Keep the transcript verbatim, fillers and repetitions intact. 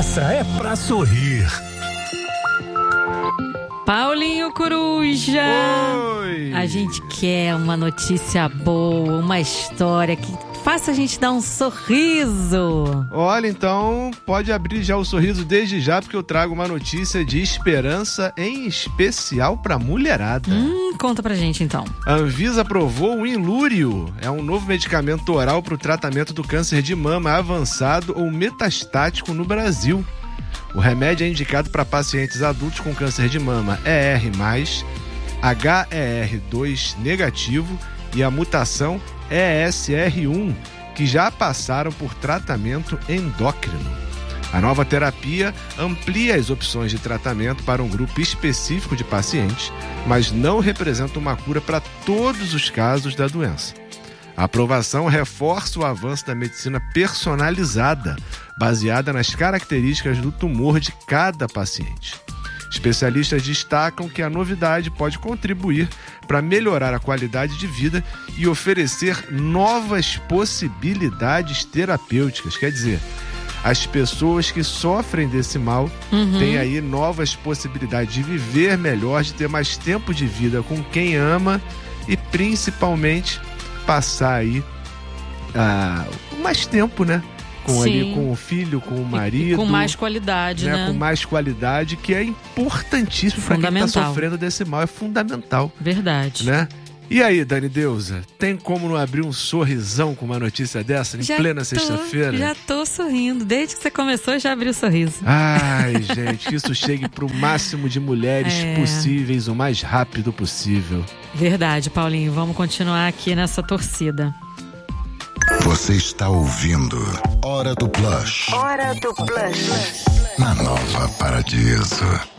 Essa é pra sorrir. Paulinho Coruja! Oi! A gente quer uma notícia boa, uma história que faça a gente dar um sorriso. Olha, então pode abrir já o sorriso desde já, porque eu trago uma notícia de esperança, em especial pra mulherada. Hum, conta pra gente então. A Anvisa aprovou o Inlúrio. É um novo medicamento oral para o tratamento do câncer de mama avançado ou metastático no Brasil. O remédio é indicado para pacientes adultos com câncer de mama E R mais, H E R dois negativo e a mutação E S R um, que já passaram por tratamento endócrino. A nova terapia amplia as opções de tratamento para um grupo específico de pacientes, mas não representa uma cura para todos os casos da doença. A aprovação reforça o avanço da medicina personalizada, baseada nas características do tumor de cada paciente. Especialistas destacam que a novidade pode contribuir para melhorar a qualidade de vida e oferecer novas possibilidades terapêuticas. Quer dizer, as pessoas que sofrem desse mal Uhum. têm aí novas possibilidades de viver melhor, de ter mais tempo de vida com quem ama e principalmente passar aí ah, mais tempo, né? Com, ali, com o filho, com o marido. E com mais qualidade, né? né? Com mais qualidade, que é importantíssimo para quem está sofrendo desse mal. É fundamental. Verdade. Né? E aí, Dani Deusa, tem como não abrir um sorrisão com uma notícia dessa em já plena tô, sexta-feira? Já tô sorrindo. Desde que você começou, já abri o sorriso. Ai, gente, que isso chegue para o máximo de mulheres É. possíveis, o mais rápido possível. Verdade, Paulinho. Vamos continuar aqui nessa torcida. Você está ouvindo Hora do Blush. Hora do Blush. Na Nova Paradiso.